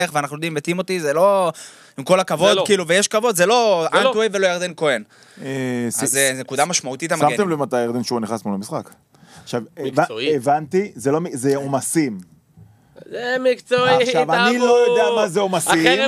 ואנחנו יודעים בטימותי, זה לא, עם כל הכבוד, כאילו, ויש כבוד, זה לא אנטווי ולא ירדן כהן. אז זה נקודה משמעותית המגן. שמתם למתי ירדן שהוא נכנס מול המשחק? עכשיו, הבנתי, זה עומסים. זה מקצועי. עכשיו, אני לא יודע מה זה עומסים.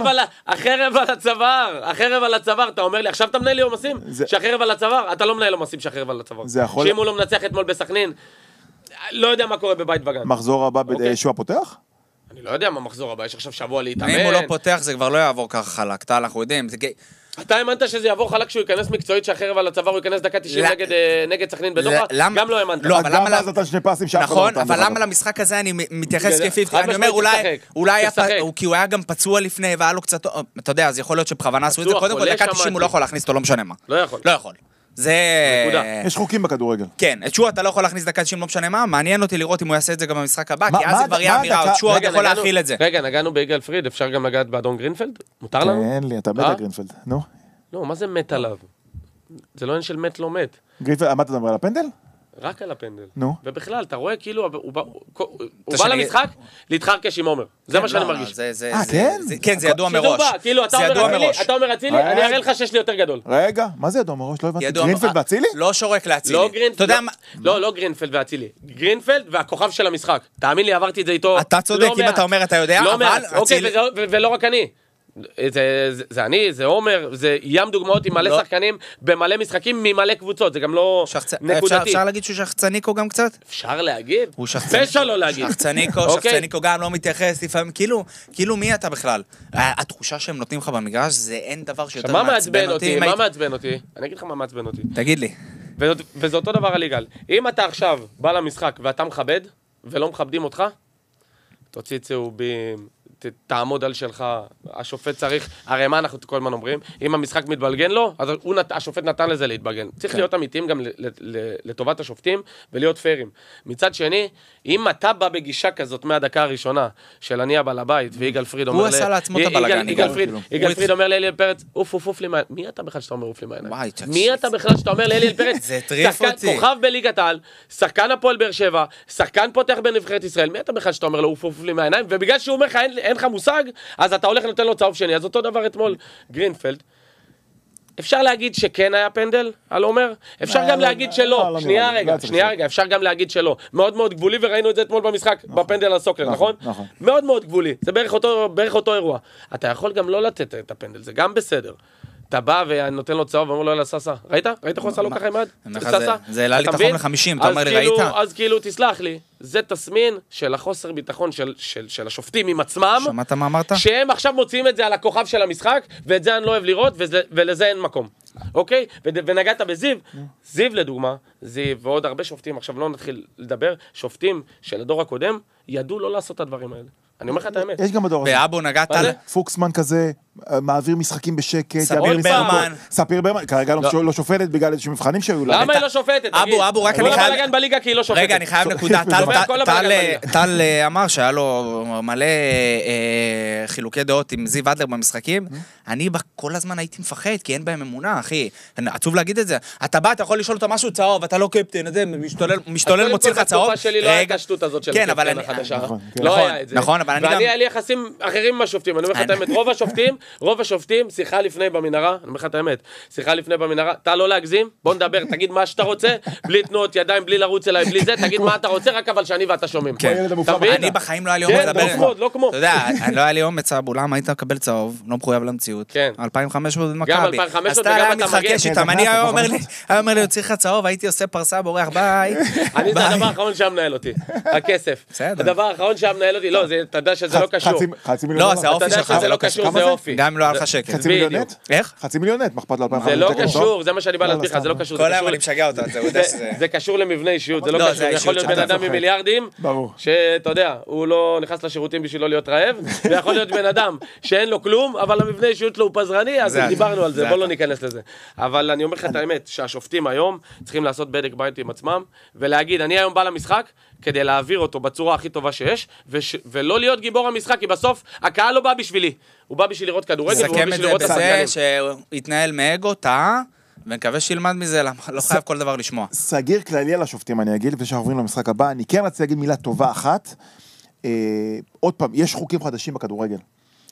החרב על הצוואר, אתה אומר לי, עכשיו אתה מנהל לי עומסים? שהחרב על הצוואר, אתה לא מנהל עומסים שהחרב על הצוואר. שאם הוא לא מנצח אתמול בסכנין, לא יודע מה קורה בבית וגן. מחזור הבא בישוע פותח? אני לא יודע מה מחזור הבא, יש עכשיו שבוע להתאמן. אם הוא לא פותח, זה כבר לא יעבור ככה חלק, אנחנו יודעים. אתה האמנת שזה יעבור חלק שהוא ייכנס מקצועית שהחרב על הצוואר הוא ייכנס דקה 90 נגד סכנין בדוחה? גם לא האמנת. לא, אבל למה אז אתה שני פסים שאף אחד לא נכון, אבל למה למשחק הזה אני מתייחס כפיפטי? אני אומר אולי, כי הוא היה גם פצוע לפני והיה לו קצת, אתה יודע, אז יכול להיות שבכוונה עשו את זה, קודם כל דקה 90 הוא לא יכול להכניס אותו, לא משנה מה. לא יכול. לא יכול. זה... יש חוקים בכדורגל. כן, את שועה אתה לא יכול להכניס דקה 90 לא משנה מה, מעניין אותי לראות אם הוא יעשה את זה גם במשחק הבא, כי אז זה כבר יהיה אמירה, את שועה עוד יכול להכיל את זה. רגע, נגענו ביגאל פריד, אפשר גם לגעת באדון גרינפלד? מותר לנו? תן לי, אתה מת על גרינפלד, נו. לא, מה זה מת עליו? זה לא עניין של מת לא מת. גרינפלד, מה אתה מדבר על הפנדל? רק על הפנדל. נו. ובכלל, אתה רואה כאילו, הוא בא למשחק להתחרקש עם עומר. זה מה שאני מרגיש. כן? כן, זה ידוע מראש. כאילו, אתה אומר אצילי, אני אראה לך שיש לי יותר גדול. רגע, מה זה ידוע מראש? לא הבנתי. גרינפלד ואצילי? לא שורק לאצילי. לא גרינפלד ואצילי. גרינפלד והכוכב של המשחק. תאמין לי, עברתי את זה איתו. אתה צודק, אם אתה אומר, אתה יודע, אבל אצילי... ולא רק אני. זה אני, זה עומר, זה ים דוגמאות עם מלא שחקנים במלא משחקים ממלא קבוצות, זה גם לא נקודתי. אפשר להגיד שהוא שחצניקו גם קצת? אפשר להגיד? הוא שחצניקו. פשע לא להגיד. שחצניקו גם לא מתייחס לפעמים, כאילו מי אתה בכלל? התחושה שהם נותנים לך במגרש זה אין דבר שיותר מעצבן אותי. מה מעצבן אותי? אני אגיד לך מה מעצבן אותי. תגיד לי. וזה אותו דבר על יגאל. אם אתה עכשיו בא למשחק ואתה מכבד ולא מכבדים אותך, תוציא צהובים, תעמוד על שלך, השופט צריך, הרי מה אנחנו כל הזמן אומרים, אם המשחק מתבלגן לו, אז השופט נתן לזה להתבלגן. צריך להיות אמיתיים גם לטובת השופטים ולהיות פיירים. מצד שני, אם אתה בא בגישה כזאת מהדקה הראשונה של אני הבעל הבית, ויגאל פריד אומר... הוא עשה לעצמו את הבלגן. יגאל פריד אומר לאליאל פרץ, אוף לי מהעיניים. מי אתה בכלל שאתה אומר אוף לי מהעיניים? מי אתה בכלל שאתה אומר לאליאל פרץ? זה טריף אותי. כוכב בליגת העל, שחקן הפועל באר שבע, שחקן פותח בנבחרת ישראל. מי אתה בכלל שאתה אומר לו אוף לי מהעיניים? ובגלל שהוא אומר לך אין לך מושג, אז אתה הולך לתת לו צהוב שני. אז אותו דבר אתמול גרינפלד. אפשר להגיד שכן היה פנדל על עומר? אפשר גם להגיד שלא. שנייה רגע, אפשר גם להגיד שלא. מאוד מאוד גבולי, וראינו את זה אתמול במשחק, בפנדל על סוקלר, נכון? מאוד מאוד גבולי. זה בערך אותו אירוע. אתה יכול גם לא לתת את הפנדל, זה גם בסדר. אתה בא ונותן לו צהוב ואומר לו אלה ססה. ראית? ראית איך הוא עשה לו ככה עם יד? זה העלה לי את החום ל-50, אתה אומר לי, ראית? אז כאילו, תסלח לי, זה תסמין של החוסר ביטחון של השופטים עם עצמם. שמעת מה אמרת? שהם עכשיו מוציאים את זה על הכוכב של המשחק, ואת זה אני לא אוהב לראות, ולזה אין מקום. אוקיי? ונגעת בזיו, זיו לדוגמה, זיו ועוד הרבה שופטים, עכשיו לא נתחיל לדבר, שופטים של הדור הקודם, ידעו לא לעשות את הדברים האלה. אני אומר לך את האמת. יש גם בדור הזה. באבו נגעת על... פוקסמן כזה, מעביר משחקים בשקט. ספיר ברמן. ספיר ברמן, כרגע לא שופטת בגלל איזשהו מבחנים שהיו לה. למה היא לא שופטת? אבו, רק אני חייב... כל הבלגן בליגה כי היא לא שופטת. רגע, אני חייב נקודה. טל אמר שהיה לו מלא חילוקי דעות עם זיו אדלר במשחקים. אני כל הזמן הייתי מפחד, כי אין בהם אמונה, אחי. עצוב להגיד את זה. אתה בא, אתה יכול לשאול אותו משהו צהוב, אתה לא קפטן, זה משתולל, מוציא לך צהוב. בתקופה שלי לא הייתה השטות הזאת של הקפטן החדשה. לא היה את זה. נכון, אבל אני גם... ואני היה לי יחסים אחרים עם השופטים. אני אומר לך את האמת, רוב השופטים, שיחה לפני במנהרה, אני אומר לך את האמת, שיחה לפני במנהרה, אתה לא להגזים, בוא נדבר, תגיד מה שאתה רוצה, בלי תנועות ידיים, בלי לרוץ אליי, בלי זה, תגיד מה אתה רוצה, רק אבל שאני ואתה שומעים. אני בחיים לא היה לי אומץ לדבר. לא כמו. אתה יודע, לא היה לי אומץ, אולם היית מקבל צהוב, לא מחויב למציאות. 2,500 במכבי. גם 2,500 אז אתה היה מתחרקש איתם, אני היה אומר לי, יוציא לך צהוב, הייתי עושה פרסה בורח, ביי. אני זה הדבר האחרון שהמנהל אותי, הכסף. הדבר האחרון שהמנהל אותי, לא, אתה יודע שזה לא קשור. לא, זה האופי שלך, זה לא קשור, זה אופי. גם אם לא היה לך שקט. חצי מיליון נט? איך? חצי מיליון נט, מחפת ל-2,500. זה לא קשור, זה מה שאני בא להסביר לך, זה לא קשור. כל היום אני משגע אותה, זה קשור למבנה אישיות, זה לא קשור. יכול להיות בן אדם עם מיליארדים, שאתה יודע, הוא לא נכנס לשירותים בשביל לא להיות רעב, ויכול להיות בן אדם שאין לו כלום, אבל המבנה אישיות לו הוא פזרני, אז דיברנו על זה, בוא לא ניכנס לזה. אבל אני אומר לך את האמת, שהשופטים היום צריכים לעשות בדק בית עם עצמם, ולהגיד, אני היום בא למשחק כדי להעביר אותו בצורה הכי טובה שיש, ולא להיות גיבור המשחק, כי בסוף הקהל לא בא בשבילי. הוא בא בשביל לראות כדורגל, והוא בא בשביל לראות את השחקנים. שהוא יתנהל מאגו, טעה, ונקווה שילמד מזה, לא חייב כל דבר לשמוע. סגיר כללי על השופטים, אני אגיד, לפני שאנחנו עוברים למשחק הבא, אני כן רציתי להגיד מילה טובה אחת. עוד פעם, יש חוקים חדשים בכדורגל.